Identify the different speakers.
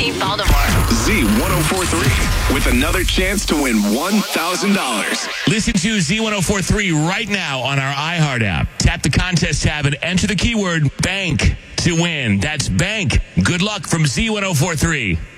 Speaker 1: 14th, Baltimore.
Speaker 2: Z1043 with another chance to win $1,000.
Speaker 3: Listen to Z1043 right now on our iHeart app. Tap the contest tab and enter the keyword BANK to win. That's BANK. Good luck from Z1043.